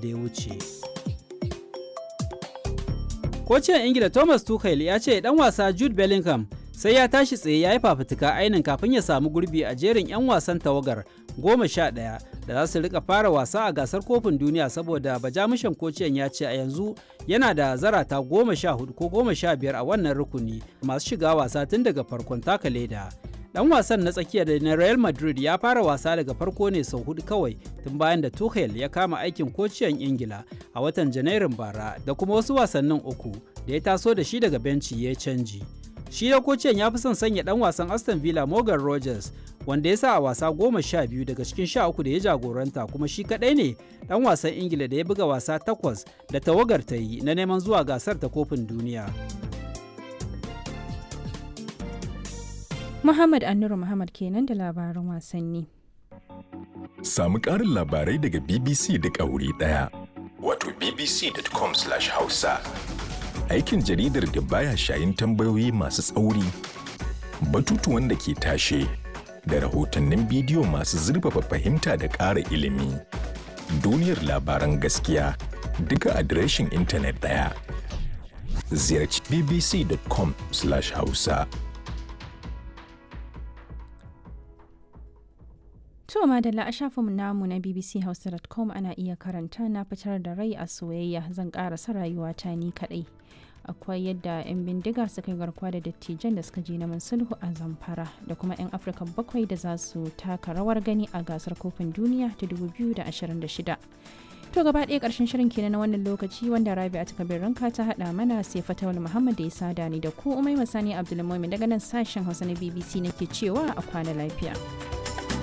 da ya wuce. Kocin Ingila Thomas Tuchel ya ce dan wasa Jude Bellingham sai ya tashi tsaye ya yi fafutuka ainin kafin ya samu gurbi a jerin 'yan wasan tawagar 11 da za su rika fara wasa a gasar kofin duniya, saboda bajamushan kociyan ya ce a yanzu yana da zarata 14 ko 15 a wannan rukuni masu shiga wasa tun daga farkon taka leda. Dan wasan na tsakiya da na Real Madrid ya fara wasa daga farko ne sau 4 kawai tun bayan da Tuchel ya kama aikin kociyan Ingila a watan Janairun bara, da kuma wasu wasannin 3 da ya taso da shi daga benci ya canji. Shi da kociyan ya fi son sanya dan wasan Aston Villa Morgan Rogers, wanda ya sa a wasa 12 daga cikin 13 da ya jagoranta, kuma shi kadai ne dan wasan Ingila da ya buga wasa 8 da tawagar ta yi na neman zuwa gasar ta kofin duniya. Muhammad Annuru Muhammad kenan da labaran wasanni. Samu ƙarin labarai daga BBC da wuri ɗaya. Wato bbc.com/hausa. Aikin jaridar da baya shayin tambayoyi masu tsauri, batutuwan da ke tashe, da rahotannin bidiyo masu zurfafa fahimta da ƙara ilimi. Duniyar labaran gaskiya duka adireshin intanet ɗaya. Ziyarci bbc.com/hausa. To madalla, a shafinmu namu na bbchausa.com ana iya karanta na fitar da rai a soyayya, zan karasa rayuwata ni kadai. Akwai yadda 'yan bindiga suka yi garkuwa da dattijan da suka je neman sulhu a Zamfara, da kuma 'yan Afirka 7 da za su taka rawar gani a gasar kofin duniya ta 2026. To gaba ɗaya ƙarshen shirin kenan na wannan lokaci, wanda Rabi'a Kabir Ranka ta haɗa mana, sai Fatawul Muhammad da ya sada ni da ku. Umaima Sani Abdulmumin daga nan sashen Hausa na BBC nake cewa a kwana lafiya.